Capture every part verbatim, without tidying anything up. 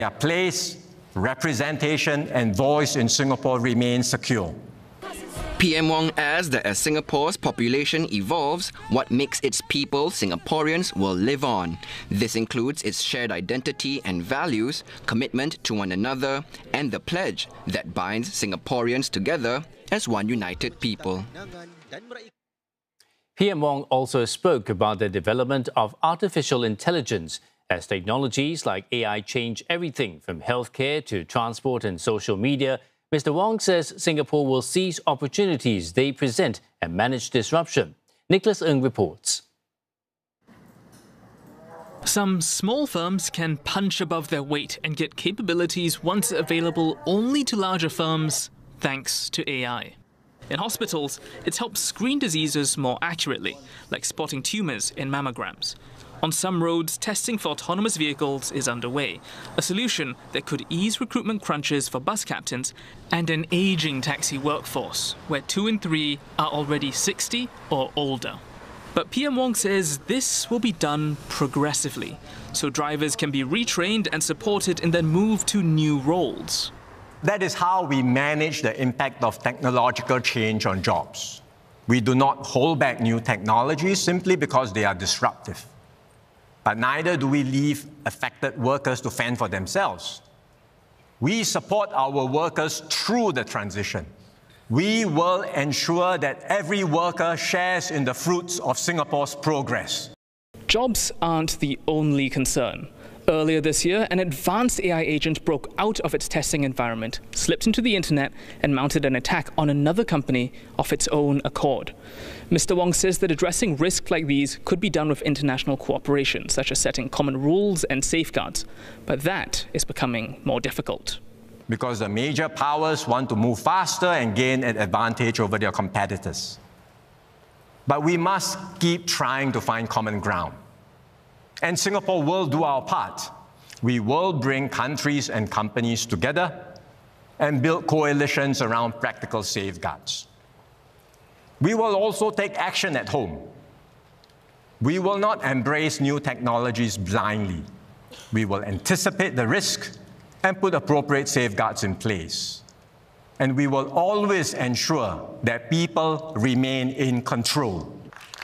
Their place, representation and voice in Singapore remain secure. P M Wong adds that as Singapore's population evolves, what makes its people Singaporeans will live on. This includes its shared identity and values, commitment to one another, and the pledge that binds Singaporeans together as one united people. P M Wong also spoke about the development of artificial intelligence as technologies like A I change everything from healthcare to transport and social media. Mister Wong says Singapore will seize opportunities they present and manage disruption. Nicholas Ng reports. Some small firms can punch above their weight and get capabilities once available only to larger firms, thanks to A I. In hospitals, it's helped screen diseases more accurately, like spotting tumours in mammograms. On some roads, testing for autonomous vehicles is underway, a solution that could ease recruitment crunches for bus captains and an ageing taxi workforce, where two in three are already sixty or older. But P M Wong says this will be done progressively, so drivers can be retrained and supported and then move to new roles. That is how we manage the impact of technological change on jobs. We do not hold back new technologies simply because they are disruptive. But neither do we leave affected workers to fend for themselves. We support our workers through the transition. We will ensure that every worker shares in the fruits of Singapore's progress. Jobs aren't the only concern. Earlier this year, an advanced A I agent broke out of its testing environment, slipped into the internet, and mounted an attack on another company of its own accord. Mister Wong says that addressing risks like these could be done with international cooperation, such as setting common rules and safeguards. But that is becoming more difficult. Because the major powers want to move faster and gain an advantage over their competitors. But we must keep trying to find common ground. And Singapore will do our part. We will bring countries and companies together and build coalitions around practical safeguards. We will also take action at home. We will not embrace new technologies blindly. We will anticipate the risk and put appropriate safeguards in place. And we will always ensure that people remain in control.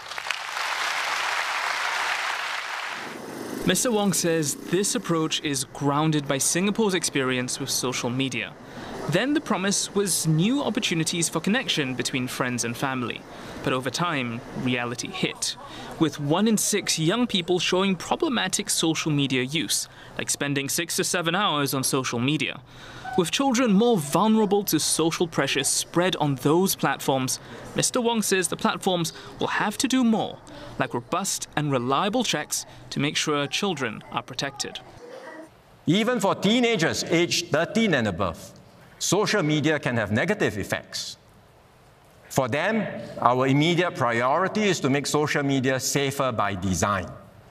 Mister Wong says this approach is grounded by Singapore's experience with social media. Then the promise was new opportunities for connection between friends and family. But over time, reality hit, with one in six young people showing problematic social media use, like spending six to seven hours on social media. With children more vulnerable to social pressures spread on those platforms, Mister Wong says the platforms will have to do more, like robust and reliable checks to make sure children are protected. Even for teenagers aged thirteen and above, social media can have negative effects. For them, our immediate priority is to make social media safer by design.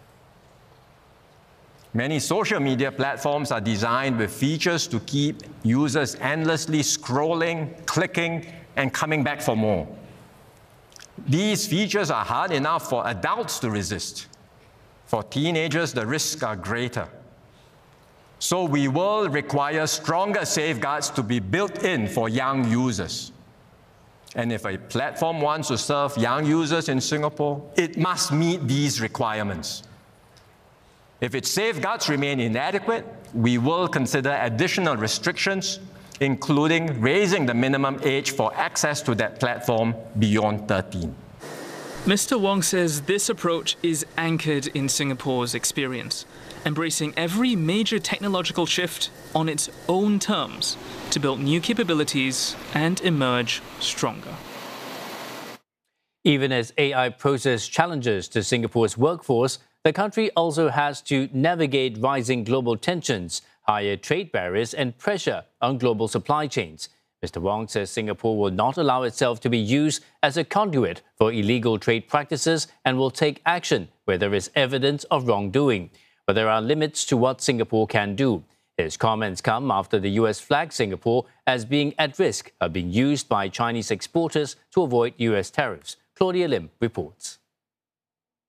Many social media platforms are designed with features to keep users endlessly scrolling, clicking, and coming back for more. These features are hard enough for adults to resist. For teenagers, the risks are greater. So we will require stronger safeguards to be built in for young users. And if a platform wants to serve young users in Singapore, it must meet these requirements. If its safeguards remain inadequate, we will consider additional restrictions, including raising the minimum age for access to that platform beyond thirteen. Mister Wong says this approach is anchored in Singapore's experience, embracing every major technological shift on its own terms to build new capabilities and emerge stronger. Even as A I poses challenges to Singapore's workforce, the country also has to navigate rising global tensions, higher trade barriers and pressure on global supply chains. Mister Wong says Singapore will not allow itself to be used as a conduit for illegal trade practices and will take action where there is evidence of wrongdoing. But there are limits to what Singapore can do. His comments come after the U S flagged Singapore as being at risk of being used by Chinese exporters to avoid U S tariffs. Claudia Lim reports.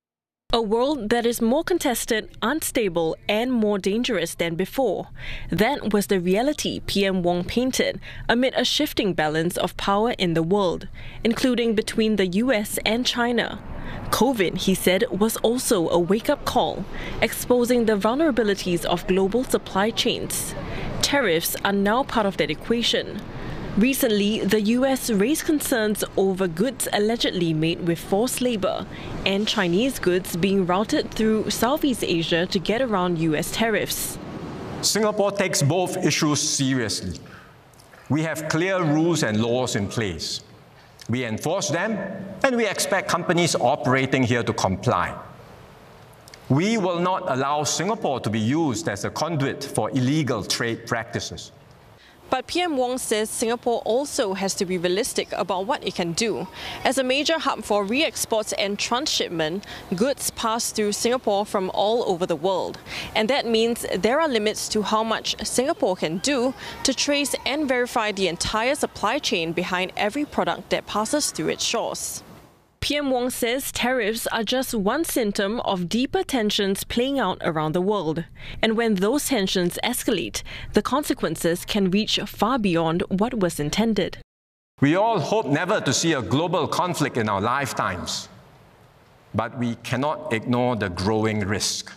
A world that is more contested, unstable, and more dangerous than before. That was the reality P M Wong painted amid a shifting balance of power in the world, including between the U S and China. COVID, he said, was also a wake-up call, exposing the vulnerabilities of global supply chains. Tariffs are now part of that equation. Recently, the U S raised concerns over goods allegedly made with forced labor and Chinese goods being routed through Southeast Asia to get around U S tariffs. Singapore takes both issues seriously. We have clear rules and laws in place. We enforce them, and we expect companies operating here to comply. We will not allow Singapore to be used as a conduit for illegal trade practices. But P M Wong says Singapore also has to be realistic about what it can do. As a major hub for re-exports and transshipment, goods pass through Singapore from all over the world. And that means there are limits to how much Singapore can do to trace and verify the entire supply chain behind every product that passes through its shores. P M Wong says tariffs are just one symptom of deeper tensions playing out around the world. And when those tensions escalate, the consequences can reach far beyond what was intended. We all hope never to see a global conflict in our lifetimes, but we cannot ignore the growing risk.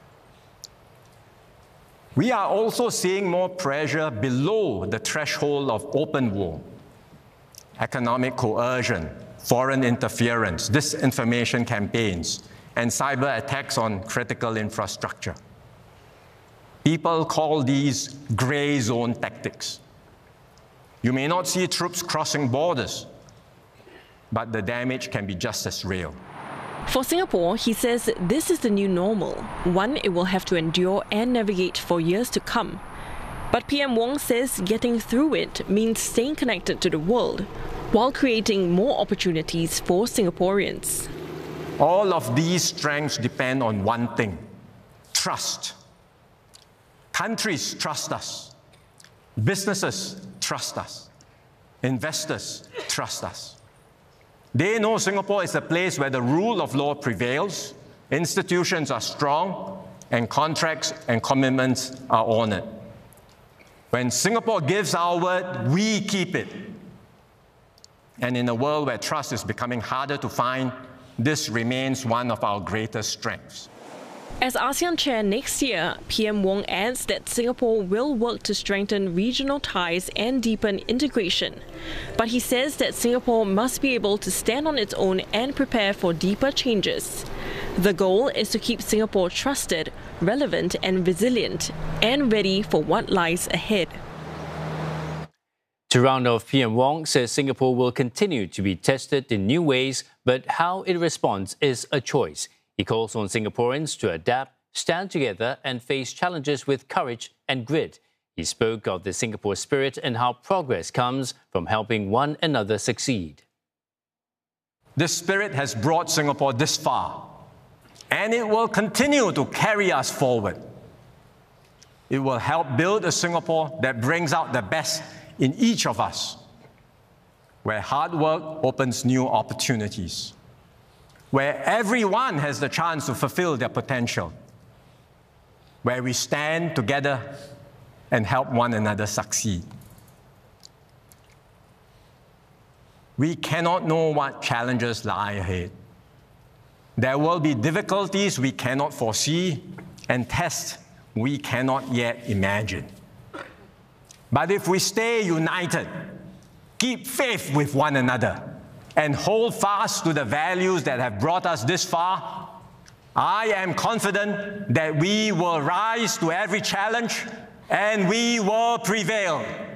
We are also seeing more pressure below the threshold of open war, economic coercion, foreign interference, disinformation campaigns, and cyber attacks on critical infrastructure. People call these gray zone tactics. You may not see troops crossing borders, but the damage can be just as real. For Singapore, he says this is the new normal, one it will have to endure and navigate for years to come. But P M Wong says getting through it means staying connected to the world, while creating more opportunities for Singaporeans. All of these strengths depend on one thing: trust. Countries trust us. Businesses trust us. Investors trust us. They know Singapore is a place where the rule of law prevails, institutions are strong, and contracts and commitments are honored. When Singapore gives our word, we keep it. And in a world where trust is becoming harder to find, this remains one of our greatest strengths. As ASEAN chair next year, P M Wong adds that Singapore will work to strengthen regional ties and deepen integration. But he says that Singapore must be able to stand on its own and prepare for deeper changes. The goal is to keep Singapore trusted, relevant and resilient, and ready for what lies ahead. To round off, P M Wong says Singapore will continue to be tested in new ways, but how it responds is a choice. He calls on Singaporeans to adapt, stand together and face challenges with courage and grit. He spoke of the Singapore spirit and how progress comes from helping one another succeed. This spirit has brought Singapore this far, and it will continue to carry us forward. It will help build a Singapore that brings out the best in each of us, where hard work opens new opportunities, where everyone has the chance to fulfill their potential, where we stand together and help one another succeed. We cannot know what challenges lie ahead. There will be difficulties we cannot foresee and tests we cannot yet imagine. But if we stay united, keep faith with one another, and hold fast to the values that have brought us this far, I am confident that we will rise to every challenge and we will prevail.